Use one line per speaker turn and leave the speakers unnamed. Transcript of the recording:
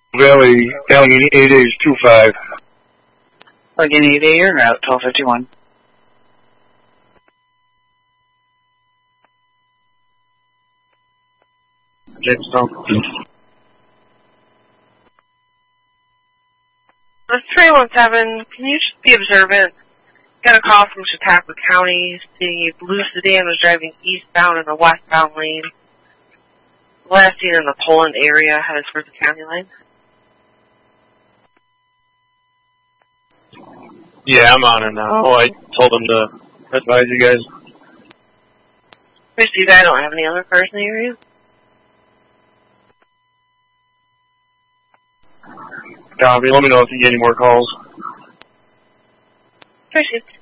Valley, Allegheny 8A's 25.
Allegheny 8A, or Route 1251.
Jamestown.
The 317, can you just be observant? Got a call from Chautauqua County stating a blue sedan was driving eastbound in the westbound lane. Last seen in the Poland area, headed towards the county line.
Yeah, I'm on it now. Oh, I told them to advise you guys.
You guys don't have any other cars in the area?
Copy. Let me know if you get any more calls.
Appreciate it.